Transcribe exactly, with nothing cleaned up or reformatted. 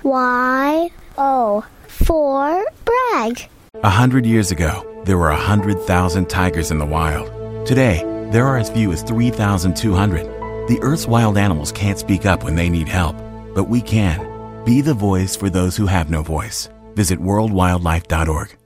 Y O for brag. A hundred years ago, there were a hundred thousand tigers in the wild. Today, there are as few as three thousand two hundred. The Earth's wild animals can't speak up when they need help, but we can. Be the voice for those who have no voice. Visit world wildlife dot org.